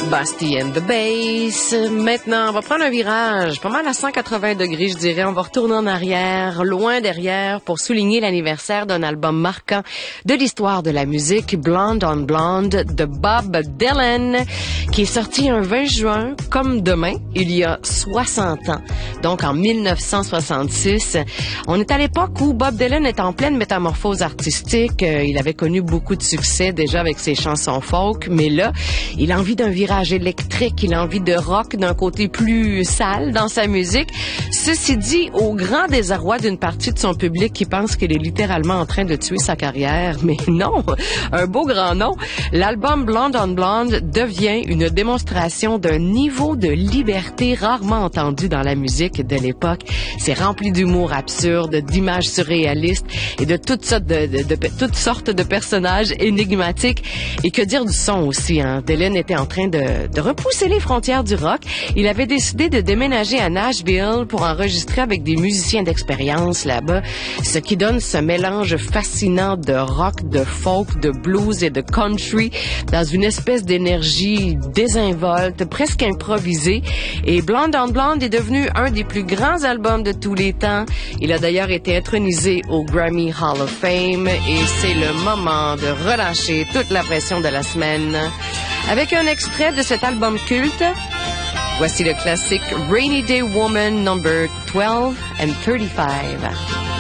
Basti and the Bass. Maintenant, on va prendre un virage, pas mal à 180 degrés, je dirais. On va retourner en arrière, loin derrière, pour souligner l'anniversaire d'un album marquant de l'histoire de la musique, Blonde on Blonde, de Bob Dylan, qui est sorti un 20 juin, comme demain, il y a 60 ans. Donc, en 1966. On est à l'époque où Bob Dylan est en pleine métamorphose artistique. Il avait connu beaucoup de succès déjà avec ses chansons folk, mais là, il a envie d'un virage électrique, il a envie de rock d'un côté plus sale dans sa musique. Ceci dit, au grand désarroi d'une partie de son public qui pense qu'il est littéralement en train de tuer sa carrière. Mais non, un beau grand nom. L'album Blonde on Blonde devient une démonstration d'un niveau de liberté rarement entendu dans la musique de l'époque. C'est rempli d'humour absurde, d'images surréalistes et de toutes sortes de personnages énigmatiques. Et que dire du son aussi, hein? Dylan était en train de repousser les frontières du rock. Il avait décidé de déménager à Nashville pour enregistrer avec des musiciens d'expérience là-bas, ce qui donne ce mélange fascinant de rock, de folk, de blues et de country dans une espèce d'énergie désinvolte, presque improvisée. Et Blonde on Blonde est devenu un des plus grands albums de tous les temps. Il a d'ailleurs été intronisé au Grammy Hall of Fame et c'est le moment de relâcher toute la pression de la semaine. Avec un extrait de cet album culte, voici le classique Rainy Day Woman number 12 and 35.